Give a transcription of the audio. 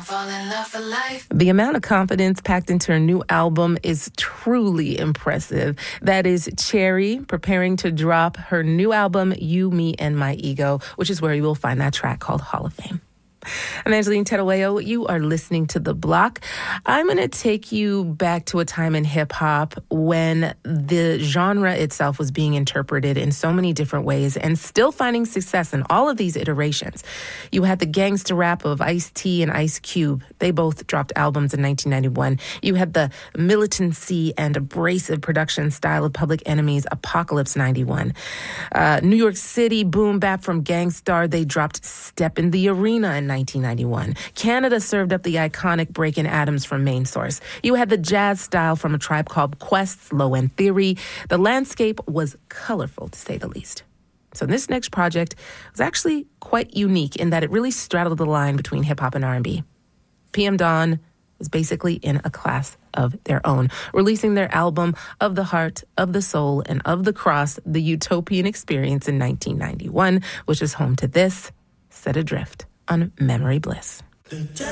The amount of confidence packed into her new album is truly impressive. That is Cherry preparing to drop her new album, You, Me, and My Ego, which is where you will find that track called Hall of Fame. I'm Angeline Tedaweo. You are listening to The Block. I'm going to take you back to a time in hip-hop when the genre itself was being interpreted in so many different ways and still finding success in all of these iterations. You had the gangster rap of Ice-T and Ice Cube. They both dropped albums in 1991. You had the militancy and abrasive production style of Public Enemy's Apocalypse 91. New York City boom bap from Gang Starr. They dropped Step in the Arena in 1991. Canada served up the iconic Breakin' Adams from Main Source. You had the jazz style from A Tribe Called Quest's Low End Theory. The landscape was colorful, to say the least. So this next project was actually quite unique in that it really straddled the line between hip-hop and R&B. PM Dawn was basically in a class of their own, releasing their album Of the Heart, of the Soul, and of the Cross, The Utopian Experience in 1991, which is home to this, Set Adrift on Memory Bliss.